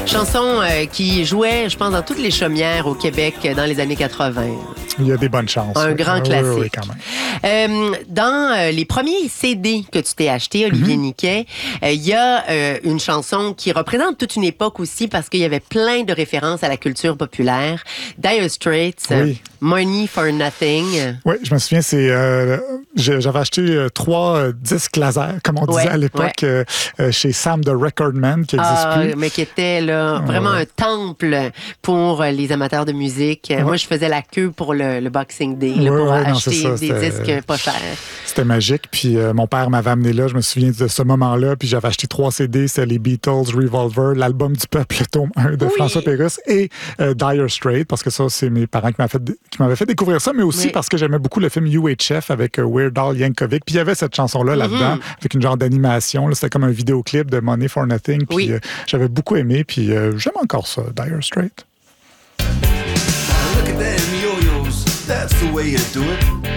Chanson qui jouait, je pense, dans toutes les chaumières au Québec dans les années 80. Il y a des bonnes chances. Un grand classique. Oui, quand même. Dans les premiers CD que tu t'es acheté, Olivier Niquet, il y a une chanson qui représente toute une époque aussi parce qu'il y avait plein de références à la culture populaire. Dire Straits, Money for Nothing. Oui, je me souviens, j'avais acheté 3 disques laser, comme on disait à l'époque, chez Sam the Record Man, qui n'existe plus. Mais qui était là, vraiment un temple pour les amateurs de musique. Moi, je faisais la queue pour le Boxing Day pour acheter des disques pas chers. C'était magique. Puis mon père m'avait amené là, je me souviens de ce moment-là. Puis j'avais acheté 3 CD, c'était les Beatles, Revolver, l'album du peuple, le tome 1 de François Pérusse et Dire Straits, parce que ça, c'est mes parents qui m'avaient fait découvrir ça, mais aussi parce que j'aimais beaucoup le film UHF avec Weird Al Yankovic. Puis il y avait cette chanson-là là-dedans, avec une genre d'animation. Là, c'était comme un vidéoclip de Money for Nothing. Puis j'avais beaucoup aimé, puis j'aime encore ça, Dire Straits. Look at them yo-yos, that's the way you do it.